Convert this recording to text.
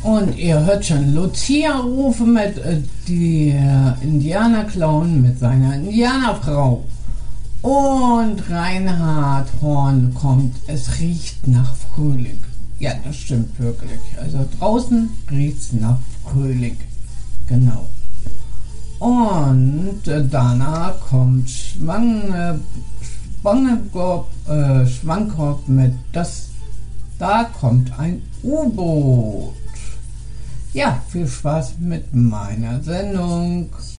Und ihr hört schon Lucia rufen mit die Indianerclown mit seiner Indianerfrau. Und Reinhard Horn kommt, es riecht nach Frühling. Ja, das stimmt wirklich. Also draußen riecht es nach Frühling. Genau. Und danach kommt Schwankkorb mit da kommt ein U-Boot. Ja, viel Spaß mit meiner Sendung.